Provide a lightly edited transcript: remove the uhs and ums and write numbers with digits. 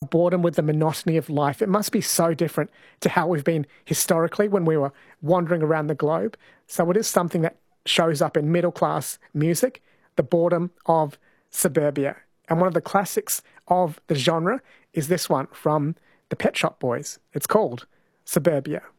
boredom with the monotony of life. It must be so different to how we've been historically when we were wandering around the globe. So it is something that shows up in middle-class music, the boredom of suburbia. And one of the classics of the genre is this one from the Pet Shop Boys. It's called Suburbia.